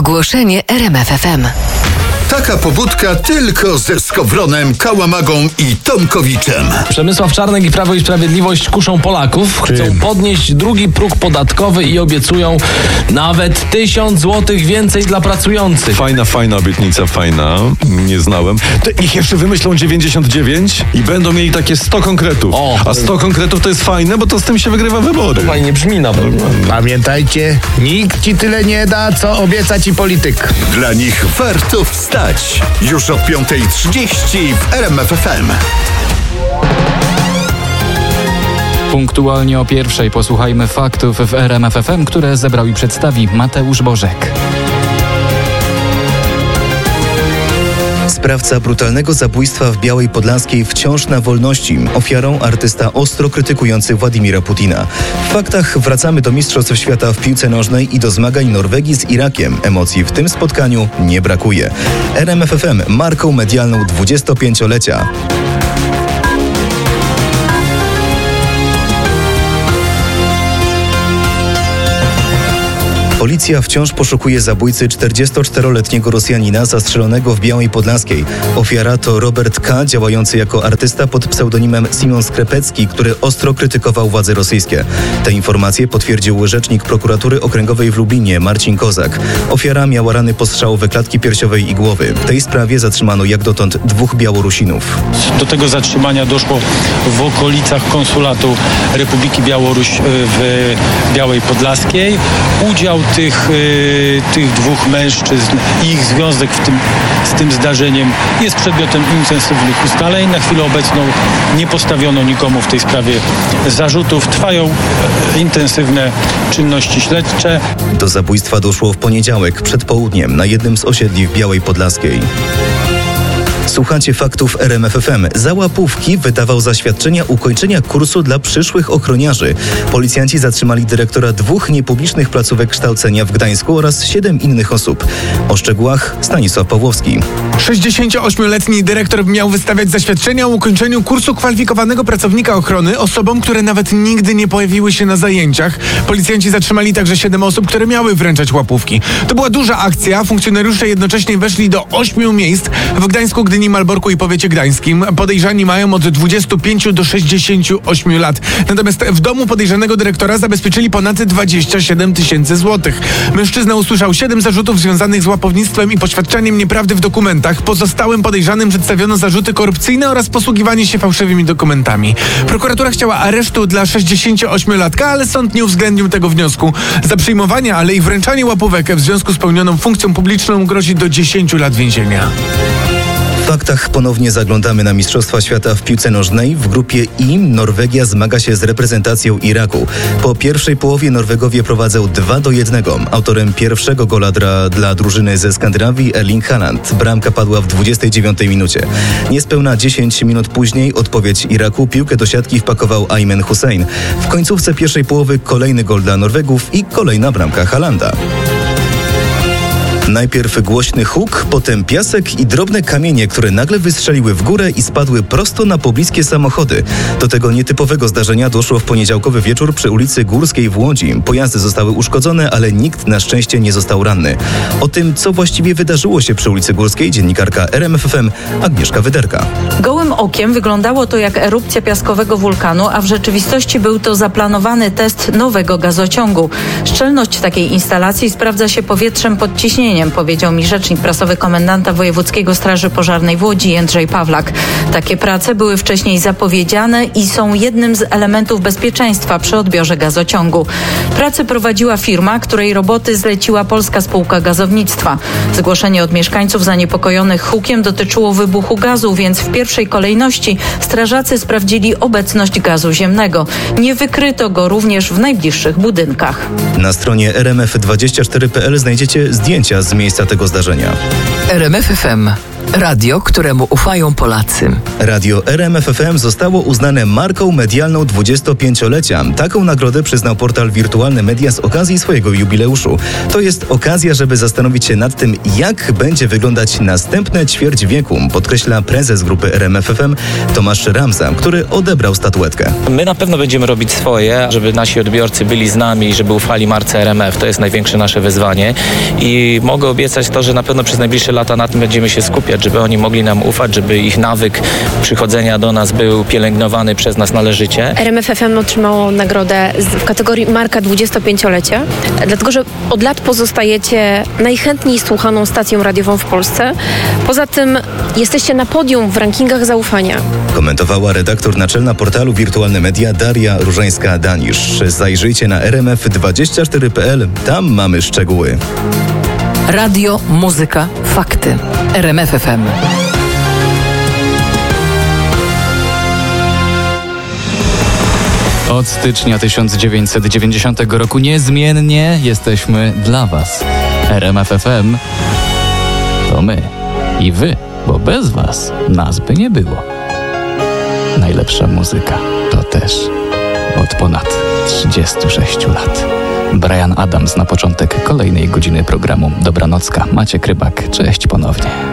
Ogłoszenie RMF FM. Taka pobudka tylko ze Skowronem, Kałamagą i Tomkowiczem. Przemysław Czarnek i Prawo i Sprawiedliwość kuszą Polaków. Chcą podnieść drugi próg podatkowy i obiecują nawet 1000 zł więcej dla pracujących. Fajna obietnica, fajna. Nie znałem. To niech jeszcze wymyślą 99 i będą mieli takie 100 konkretów. A 100 konkretów to jest fajne, bo to z tym się wygrywa wybory. Fajnie brzmi na pewno. Pamiętajcie, nikt ci tyle nie da, co obieca ci polityk. Dla nich warto wstać. Już od 5:30 w RMF FM. Punktualnie o 1:00 posłuchajmy faktów w RMF FM, które zebrał i przedstawi Mateusz Bożek. Sprawca brutalnego zabójstwa w Białej Podlaskiej wciąż na wolności. Ofiarą artysta ostro krytykujący Władimira Putina. W faktach wracamy do Mistrzostw Świata w piłce nożnej i do zmagań Norwegii z Irakiem. Emocji w tym spotkaniu nie brakuje. RMF FM marką medialną 25-lecia. Policja wciąż poszukuje zabójcy 44-letniego Rosjanina zastrzelonego w Białej Podlaskiej. Ofiara to Robert K., działający jako artysta pod pseudonimem Simon Skrepecki, który ostro krytykował władze rosyjskie. Te informacje potwierdził rzecznik prokuratury okręgowej w Lublinie Marcin Kozak. Ofiara miała rany postrzałowe klatki piersiowej i głowy. W tej sprawie zatrzymano jak dotąd 2 Białorusinów. Do tego zatrzymania doszło w okolicach konsulatu Republiki Białoruś w Białej Podlaskiej. Udział tych 2 mężczyzn i ich związek z tym zdarzeniem jest przedmiotem intensywnych ustaleń. Na chwilę obecną nie postawiono nikomu w tej sprawie zarzutów. Trwają intensywne czynności śledcze. Do zabójstwa doszło w poniedziałek przed południem na jednym z osiedli w Białej Podlaskiej. Słuchacie faktów RMF FM. Za łapówki wydawał zaświadczenia ukończenia kursu dla przyszłych ochroniarzy. Policjanci zatrzymali dyrektora 2 niepublicznych placówek kształcenia w Gdańsku oraz 7 innych osób. O szczegółach Stanisław Pawłowski. 68-letni dyrektor miał wystawiać zaświadczenia o ukończeniu kursu kwalifikowanego pracownika ochrony osobom, które nawet nigdy nie pojawiły się na zajęciach. Policjanci zatrzymali także 7 osób, które miały wręczać łapówki. To była duża akcja. Funkcjonariusze jednocześnie weszli do 8 miejsc w Gdańsku, Gdyni, Malborku i powiecie gdańskim. Podejrzani mają od 25 do 68 lat. Natomiast w domu podejrzanego dyrektora zabezpieczyli ponad 27 000 złotych. Mężczyzna usłyszał 7 zarzutów związanych z łapownictwem i poświadczaniem nieprawdy w dokumentach. Pozostałym podejrzanym przedstawiono zarzuty korupcyjne oraz posługiwanie się fałszywymi dokumentami. Prokuratura chciała aresztu dla 68-latka, ale sąd nie uwzględnił tego wniosku. Za przyjmowanie, ale i wręczanie łapówek w związku z pełnioną funkcją publiczną grozi do 10 lat więzienia. W faktach ponownie zaglądamy na Mistrzostwa Świata w piłce nożnej. W grupie I Norwegia zmaga się z reprezentacją Iraku. Po pierwszej połowie Norwegowie prowadzą 2-1. Autorem pierwszego gola dla drużyny ze Skandynawii Erling Haaland. Bramka padła w 29 minucie. Niespełna 10 minut później odpowiedź Iraku. Piłkę do siatki wpakował Aymen Hussein. W końcówce pierwszej połowy kolejny gol dla Norwegów i kolejna bramka Haalanda. Najpierw głośny huk, potem piasek i drobne kamienie, które nagle wystrzeliły w górę i spadły prosto na pobliskie samochody. Do tego nietypowego zdarzenia doszło w poniedziałkowy wieczór przy ulicy Górskiej w Łodzi. Pojazdy zostały uszkodzone, ale nikt na szczęście nie został ranny. O tym, co właściwie wydarzyło się przy ulicy Górskiej, dziennikarka RMF FM Agnieszka Wyderka. Gołym okiem wyglądało to jak erupcja piaskowego wulkanu, a w rzeczywistości był to zaplanowany test nowego gazociągu. Szczelność takiej instalacji sprawdza się powietrzem pod ciśnieniem, powiedział mi rzecznik prasowy komendanta Wojewódzkiego Straży Pożarnej w Łodzi Jędrzej Pawlak. Takie prace były wcześniej zapowiedziane i są jednym z elementów bezpieczeństwa przy odbiorze gazociągu. Prace prowadziła firma, której roboty zleciła Polska Spółka Gazownictwa. Zgłoszenie od mieszkańców zaniepokojonych hukiem dotyczyło wybuchu gazu, więc w pierwszej kolejności strażacy sprawdzili obecność gazu ziemnego. Nie wykryto go również w najbliższych budynkach. Na stronie rmf24.pl znajdziecie zdjęcia z miejsca tego zdarzenia. RMF FM. Radio, któremu ufają Polacy. Radio RMF FM zostało uznane marką medialną 25-lecia. Taką nagrodę przyznał portal Wirtualne Media z okazji swojego jubileuszu. To jest okazja, żeby zastanowić się nad tym, jak będzie wyglądać następne ćwierć wieku, podkreśla prezes grupy RMF FM Tomasz Ramza, który odebrał statuetkę. My na pewno będziemy robić swoje, żeby nasi odbiorcy byli z nami i żeby ufali marce RMF. To jest największe nasze wyzwanie i mogę obiecać to, że na pewno przez najbliższe lata na tym będziemy się skupiać, żeby oni mogli nam ufać, żeby ich nawyk przychodzenia do nas był pielęgnowany przez nas należycie. RMF FM otrzymało nagrodę w kategorii Marka 25-lecie, dlatego że od lat pozostajecie najchętniej słuchaną stacją radiową w Polsce. Poza tym jesteście na podium w rankingach zaufania. Komentowała redaktor naczelna portalu Wirtualne Media Daria Różańska-Danisz. Zajrzyjcie na rmf24.pl, tam mamy szczegóły. Radio, muzyka, fakty. RMF FM. Od stycznia 1990 roku niezmiennie jesteśmy dla Was. RMF FM to my i Wy, bo bez Was nas by nie było. Najlepsza muzyka to też od ponad 36 lat. Brian Adams na początek kolejnej godziny programu Dobranocka. Maciek Rybak, cześć ponownie.